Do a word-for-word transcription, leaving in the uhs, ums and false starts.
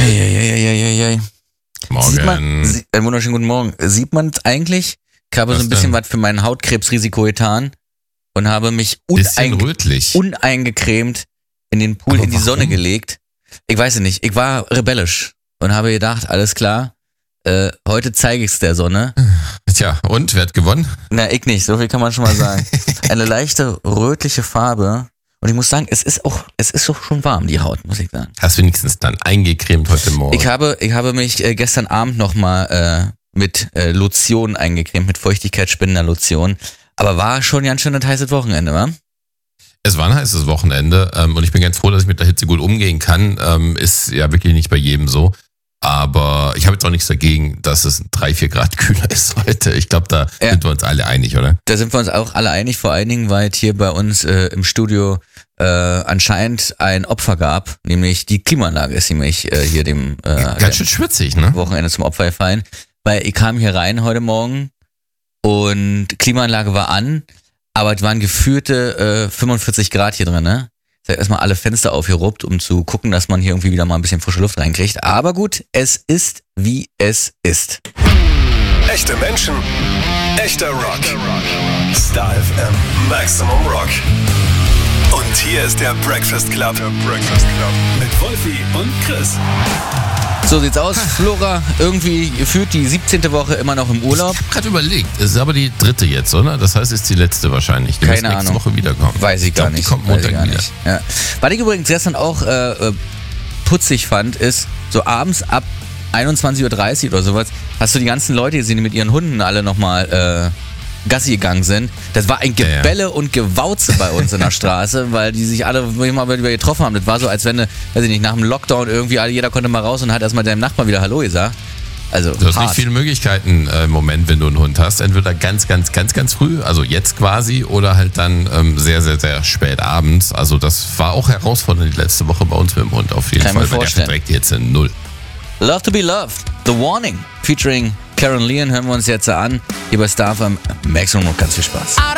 Eieieiei. Morgen. Sieht man, sie, einen wunderschönen guten Morgen. Sieht man es eigentlich? Ich habe Was so ein bisschen denn? was für mein Hautkrebsrisiko getan und habe mich Bisschen unein, rötlich. uneingecremt in den Pool, Aber in die warum? Sonne gelegt. Ich weiß es nicht. Ich war rebellisch und habe gedacht, alles klar, äh, heute zeige ich es der Sonne. Tja, und wer hat gewonnen? Na, ich nicht, so viel kann man schon mal sagen. Eine leichte rötliche Farbe. Und ich muss sagen, es ist auch, es ist auch schon warm, die Haut, muss ich sagen. Hast wenigstens dann eingecremt heute Morgen. Ich habe, ich habe mich äh, gestern Abend nochmal äh, mit äh, Lotion eingecremt, mit feuchtigkeitsspendender Lotion. Aber war schon ganz schön ein heißes Wochenende, wa? Es war ein heißes Wochenende ähm, und ich bin ganz froh, dass ich mit der Hitze gut umgehen kann. Ähm, ist ja wirklich nicht bei jedem so. Aber ich habe jetzt auch nichts dagegen, dass es drei, vier Grad kühler ist heute. Ich glaube, da Ja. sind wir uns alle einig, oder? Da sind wir uns auch alle einig, vor allen Dingen, weil es hier bei uns äh, im Studio äh, anscheinend ein Opfer gab, nämlich die Klimaanlage ist nämlich äh, hier dem äh, Ganz schön schwitzig, ne? Wochenende zum Opfer gefallen. Weil ich kam hier rein heute Morgen und Klimaanlage war an, aber es waren geführte äh, fünfundvierzig Grad hier drin, ne? Ich habe erstmal alle Fenster aufgeruppt, um zu gucken, dass man hier irgendwie wieder mal ein bisschen frische Luft reinkriegt. Aber gut, es ist, wie es ist. Echte Menschen, echter Rock. Star F M, Maximum Rock. Und hier ist der Breakfast Club. Der Breakfast Club. Mit Wolfi und Chris. So sieht's aus. Flora irgendwie gefühlt die siebzehnte Woche immer noch im Urlaub. Ich habe gerade überlegt, es ist aber die dritte jetzt, oder? Das heißt, es ist die letzte wahrscheinlich. Die Keine muss nächste Ahnung. Woche wiederkommen. Weiß ich, Ich gar glaub, die nicht. kommt Weiß ich Montag gar wieder. nicht. Ja. Was ich übrigens gestern auch äh, äh, putzig fand, ist, so abends ab einundzwanzig Uhr dreißig oder sowas, hast du die ganzen Leute gesehen, die mit ihren Hunden alle nochmal äh, Gassi gegangen sind. Das war ein Ja, ja. Gebälle und Gewauze bei uns in der Straße, weil die sich alle mal wieder getroffen haben. Das war so, als wenn, weiß ich nicht, nach dem Lockdown irgendwie alle, jeder konnte mal raus und hat erstmal deinem Nachbarn wieder Hallo gesagt. Also Du hast nicht hart. viele Möglichkeiten äh, im Moment, wenn du einen Hund hast. Entweder ganz, ganz, ganz, ganz früh, also jetzt quasi, oder halt dann ähm, sehr, sehr, sehr spät abends. Also das war auch herausfordernd die letzte Woche bei uns mit dem Hund auf jeden Kann ich mir Fall, weil der vorstellen. verträgt jetzt in null. Love to be loved. The Warning featuring Karen Leon hören wir uns jetzt an. Hier bei Star F M. Maximum noch ganz viel Spaß.